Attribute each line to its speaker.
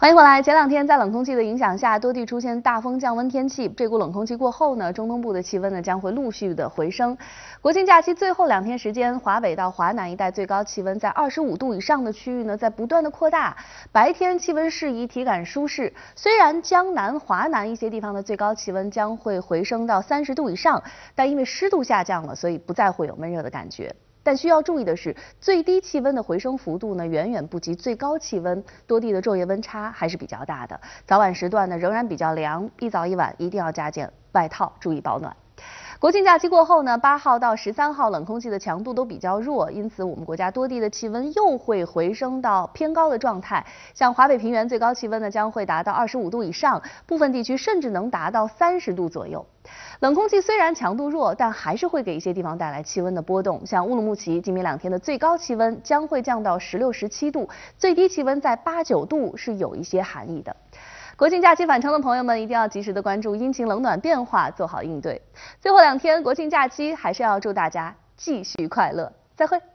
Speaker 1: 欢迎回来。前两天在冷空气的影响下，多地出现大风降温天气。这股冷空气过后呢，中东部的气温呢将会陆续的回升。国庆假期最后2天时间，华北到华南一带最高气温在25度以上的区域呢，在不断的扩大。白天气温适宜，体感舒适。虽然江南、华南一些地方的最高气温将会回升到30度以上，但因为湿度下降了，所以不再会有闷热的感觉。但需要注意的是，最低气温的回升幅度呢，远远不及最高气温，多地的昼夜温差还是比较大的。早晚时段呢，仍然比较凉，一早一晚一定要加件外套，注意保暖。国庆假期过后呢，8号到13号冷空气的强度都比较弱，因此我们国家多地的气温又会回升到偏高的状态。像华北平原最高气温呢将会达到25度以上，部分地区甚至能达到30度左右。冷空气虽然强度弱，但还是会给一些地方带来气温的波动。像乌鲁木齐今明2天的最高气温将会降到16、17度，最低气温在8、9度，是有一些寒意的。国庆假期返程的朋友们一定要及时的关注阴晴冷暖变化，做好应对。最后2天国庆假期还是要祝大家继续快乐，再会。